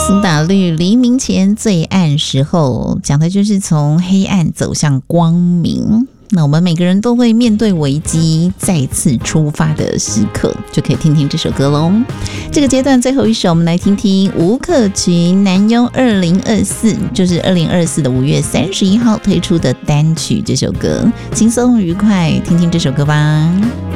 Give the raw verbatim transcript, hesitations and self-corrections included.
苏打绿黎明前最暗时候，讲的就是从黑暗走向光明。那我们每个人都会面对危机再次出发的时刻，就可以听听这首歌咯。这个阶段最后一首，我们来听听吴克群男优二零二四，就是二零二四的五月三十一号推出的单曲，这首歌轻松愉快，听听这首歌吧。